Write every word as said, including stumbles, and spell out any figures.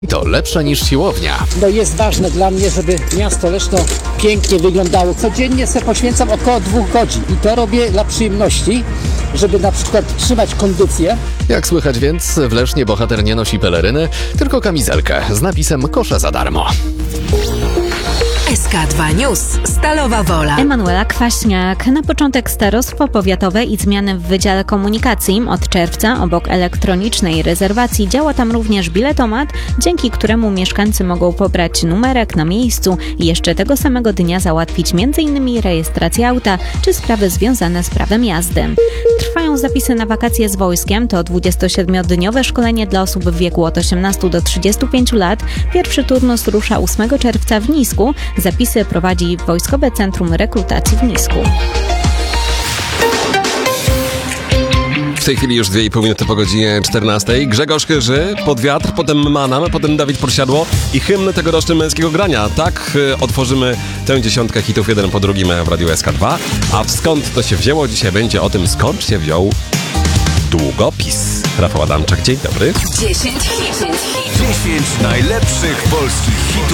To lepsze niż siłownia. No jest ważne dla mnie, żeby miasto Leszno pięknie wyglądało. Codziennie sobie poświęcam około dwóch godzin i to robię dla przyjemności, żeby na przykład trzymać kondycję. Jak słychać więc, w Lesznie bohater nie nosi peleryny, tylko kamizelkę z napisem kosza za darmo. S K dwa News. Stalowa Wola. Emanuela Kwaśniak. Na początek starostwo powiatowe i zmiany w Wydziale Komunikacji. Od czerwca obok elektronicznej rezerwacji działa tam również biletomat, dzięki któremu mieszkańcy mogą pobrać numerek na miejscu i jeszcze tego samego dnia załatwić między innymi rejestrację auta czy sprawy związane z prawem jazdy. Trwają zapisy na wakacje z wojskiem. To dwudziestosiedmiodniowe szkolenie dla osób w wieku od osiemnastu do trzydziestu pięciu lat. Pierwszy turnus rusza ósmego czerwca w Nisku. Zapisy prowadzi Wojskowe Centrum Rekrutacji w Nisku. W tej chwili już dwie i pół minuty po godzinie czternastej. Grzegorz Chyży, Pod wiatr, potem Manam, potem Dawid Podsiadło i hymn tegorocznym męskiego grania. Tak y, otworzymy tę dziesiątkę hitów jeden po drugim w Radiu S K dwa. A skąd to się wzięło? Dzisiaj będzie o tym, skąd się wziął długopis. Rafał Adamczak, dzień dobry. dziesięć hitów. dziesięć najlepszych polskich hitów.